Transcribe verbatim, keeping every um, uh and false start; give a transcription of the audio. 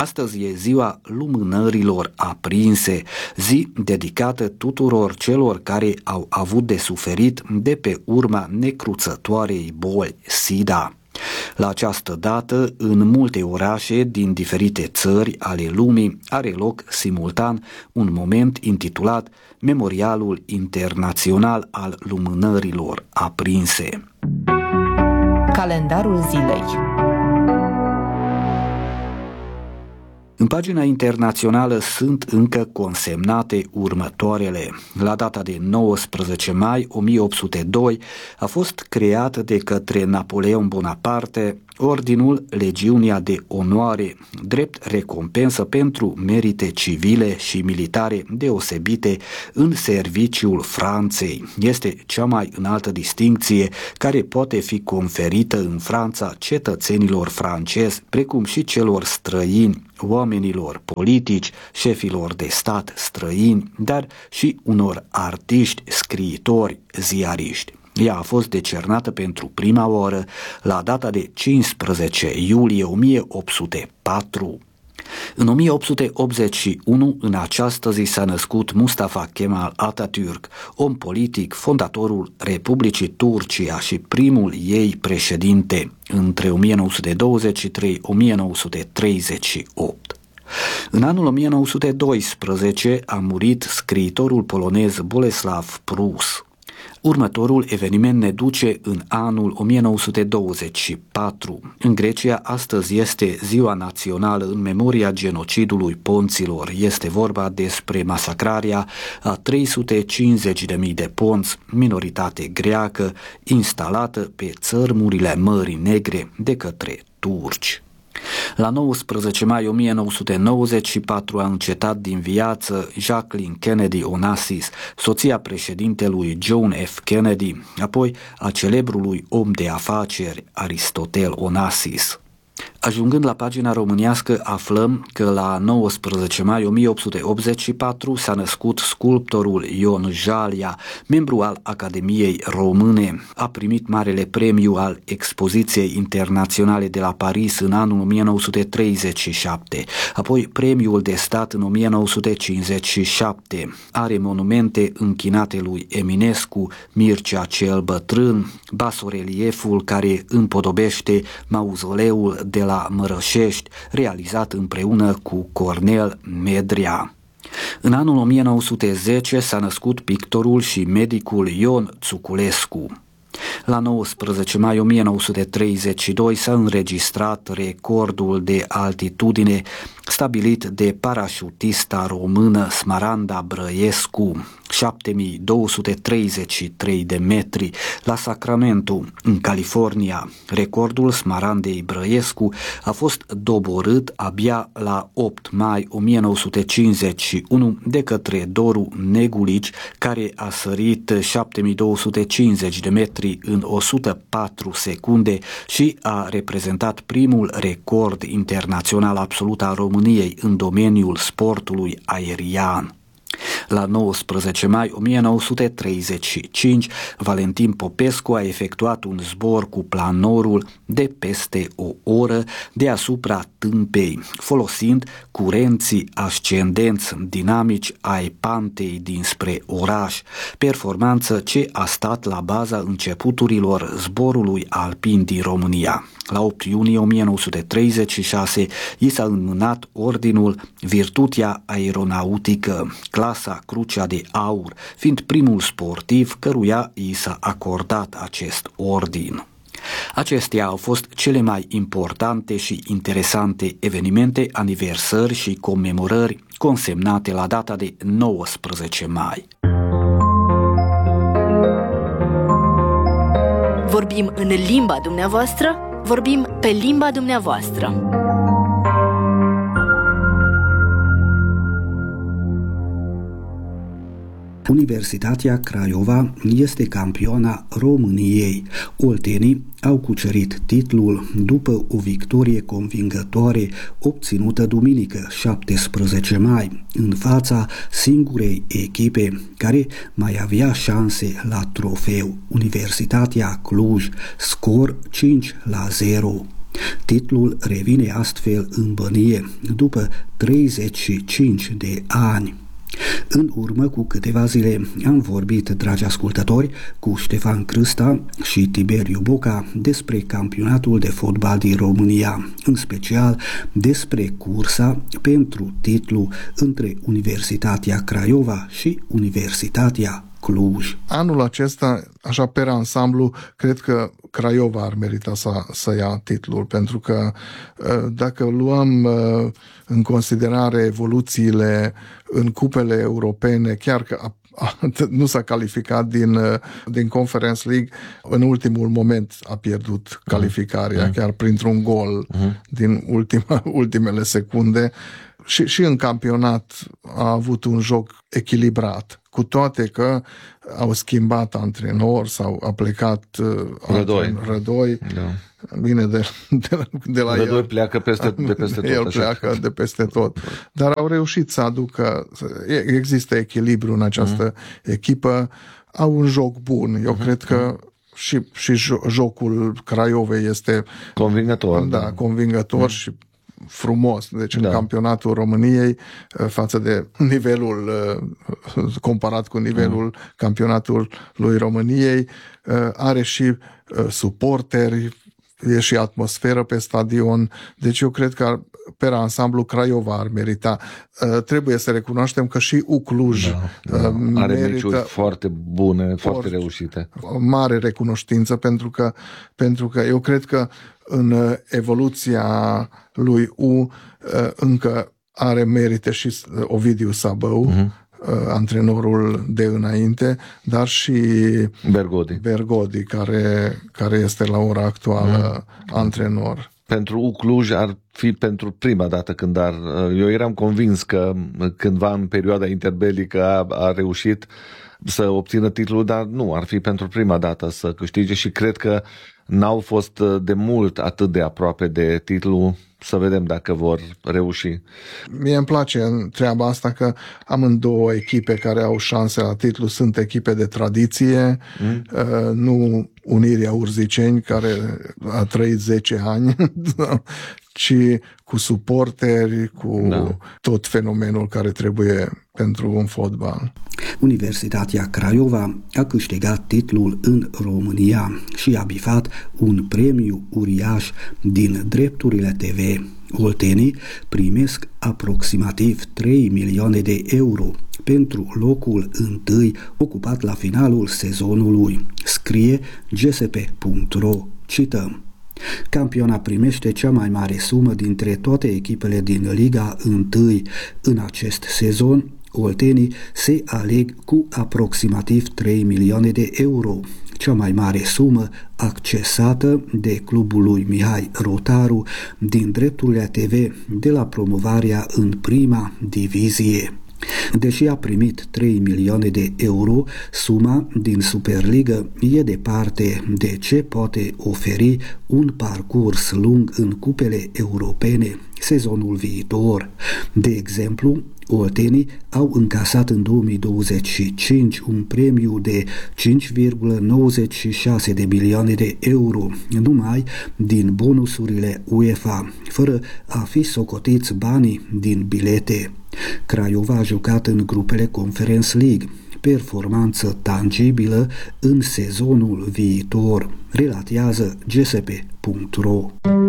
Astăzi e ziua lumânărilor aprinse, zi dedicată tuturor celor care au avut de suferit de pe urma necruțătoarei boli SIDA. La această dată, în multe orașe din diferite țări ale lumii, are loc simultan un moment intitulat Memorialul Internațional al Lumânărilor Aprinse. Calendarul zilei. În pagina internațională sunt încă consemnate următoarele. La data de nouăsprezece mai o mie opt sute doi a fost creat de către Napoleon Bonaparte Ordinul Legiunea de Onoare, drept recompensă pentru merite civile și militare deosebite în serviciul Franței. Este cea mai înaltă distincție care poate fi conferită în Franța cetățenilor francezi, precum și celor străini, oamenilor politici, șefilor de stat străini, dar și unor artiști, scriitori, ziariști. Ea a fost decernată pentru prima oară la data de cincisprezece iulie o mie opt sute patru. În o mie opt sute optzeci și unu, în această zi s-a născut Mustafa Kemal Atatürk, om politic, fondatorul Republicii Turcia și primul ei președinte între o mie nouă sute douăzeci și trei - o mie nouă sute treizeci și opt. În anul o mie nouă sute doisprezece a murit scriitorul polonez Boleslav Prus. Următorul eveniment ne duce în anul o mie nouă sute douăzeci și patru. În Grecia, astăzi este ziua națională în memoria genocidului ponților. Este vorba despre masacrarea a trei sute cincizeci de mii de ponți, minoritate greacă, instalată pe țărmurile Mării Negre de către turci. La nouăsprezece mai o mie nouă sute nouăzeci și patru a încetat din viață Jacqueline Kennedy Onassis, soția președintelui John F. Kennedy, apoi a celebrului om de afaceri Aristotel Onassis. Ajungând la pagina românească, aflăm că la nouăsprezece mai o mie opt sute optzeci și patru s-a născut sculptorul Ion Jalia, membru al Academiei Române. A primit marele premiu al Expoziției Internaționale de la Paris în anul o mie nouă sute treizeci și șapte, apoi premiul de stat în o mie nouă sute cincizeci și șapte. Are monumente închinate lui Eminescu, Mircea cel Bătrân, basorelieful care împodobește mauzoleul de la Mărășești, realizat împreună cu Cornel Medrea. În anul o mie nouă sute zece s-a născut pictorul și medicul Ion Țuculescu. La nouăsprezece mai o mie nouă sute treizeci și doi s-a înregistrat recordul de altitudine stabilit de parașutista română Smaranda Brăiescu, șapte mii două sute treizeci și trei de metri, la Sacramento, în California. Recordul Smarandei Brăiescu a fost doborât abia la opt mai o mie nouă sute cincizeci și unu de către Doru Negulici, care a sărit șapte mii două sute cincizeci de metri în o sută patru secunde și a reprezentat primul record internațional absolut al României în domeniul sportului aerian. La nouăsprezece mai o mie nouă sute treizeci și cinci, Valentin Popescu a efectuat un zbor cu planorul de peste o oră deasupra Tâmpei, folosind curenții ascendenți dinamici ai Pantei dinspre oraș, performanță ce a stat la baza începuturilor zborului alpin din România. La opt iunie o mie nouă sute treizeci și șase i s-a înmânat ordinul Virtutea Aeronautică, clasa Crucea de Aur, fiind primul sportiv căruia i s-a acordat acest ordin. Acestea au fost cele mai importante și interesante evenimente, aniversări și comemorări consemnate la data de nouăsprezece mai. Vorbim în limba dumneavoastră, vorbim pe limba dumneavoastră. Universitatea Craiova este campioana României. Oltenii au cucerit titlul după o victorie convingătoare obținută duminică, șaptesprezece mai, în fața singurei echipe care mai avea șanse la trofeu, Universitatea Cluj, scor cinci la zero. Titlul revine astfel în bănie după treizeci și cinci de ani. În urmă cu câteva zile am vorbit, dragi ascultători, cu Ștefan Crâsta și Tiberiu Boca despre campionatul de fotbal din România, în special despre cursa pentru titlu între Universitatea Craiova și Universitatea Cluj. Anul acesta, așa pe ansamblu, cred că Craiova ar merita să, să ia titlul, pentru că dacă luăm în considerare evoluțiile în cupele europene, chiar că a, a, nu s-a calificat din, din Conference League, în ultimul moment a pierdut calificarea, uh-huh. chiar printr-un gol uh-huh. din ultima, ultimele secunde. Și, și în campionat a avut un joc echilibrat, cu toate că au schimbat antrenor sau a plecat Rădoi. Antren, Rădoi. Da. Bine, de, de, de la Rădoi el. pleacă peste, de peste tot. El așa. pleacă de peste tot. Dar au reușit să aducă, există echilibru în această mm. echipă, au un joc bun. Eu mm-hmm. cred că și, și jocul Craiovei este convingător. Da, da. convingător mm. și frumos. Deci da. în campionatul României, față de nivelul, comparat cu nivelul mm. campionatului României, are și suporteri, e și atmosferă pe stadion. Deci eu cred că pe ansamblu Craiova ar merita. Trebuie să recunoaștem că și U Cluj da, da. are merită meciuri foarte bune, foarte, foarte reușite. Mare recunoștință, pentru că, pentru că eu cred că în evoluția lui U încă are merite și Ovidiu Sabău, uh-huh. antrenorul de înainte, dar și Bergodi, Bergodi care, care este la ora actuală uh-huh. antrenor. Pentru U Cluj ar fi pentru prima dată când ar... Eu eram convins că cândva în perioada interbelică a, a reușit să obțină titlul, dar nu, ar fi pentru prima dată să câștige și cred că n-au fost de mult atât de aproape de titlu. Să vedem dacă vor reuși. Mie îmi place în treaba asta că amândouă echipe care au șanse la titlu sunt echipe de tradiție, mm. uh, nu Unirea Urziceni, care a trăit zece ani, ci cu suporteri, cu da. tot fenomenul care trebuie pentru un fotbal. Universitatea Craiova a câștigat titlul în România și a bifat un premiu uriaș din drepturile T V. Oltenii primesc aproximativ trei milioane de euro pentru locul întâi ocupat la finalul sezonului, scrie G S P punct ro. Cităm: Campiona primește cea mai mare sumă dintre toate echipele din Liga unu în acest sezon. Oltenii se aleg cu aproximativ trei milioane de euro, cea mai mare sumă accesată de clubul lui Mihai Rotaru din drepturile T V de la promovarea în prima divizie. Deși a primit trei milioane de euro, suma din Superligă e departe de ce poate oferi un parcurs lung în cupele europene sezonul viitor. De exemplu, oltenii au încasat în două mii douăzeci și cinci un premiu de cinci virgulă nouăzeci și șase de milioane de euro numai din bonusurile UEFA, fără a fi socotiți banii din bilete. Craiova a jucat în grupele Conference League, performanță tangibilă în sezonul viitor, relatează G S P punct ro.